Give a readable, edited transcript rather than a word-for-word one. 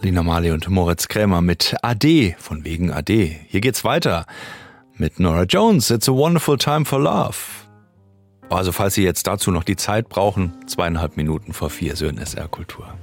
Lina Marley und Moritz Krämer mit Ade, von wegen Ade. Hier geht's weiter mit Norah Jones, It's a Wonderful Time for Love. Also falls Sie jetzt dazu noch die Zeit brauchen, 2,5 Minuten vor 4, so in SR Kultur.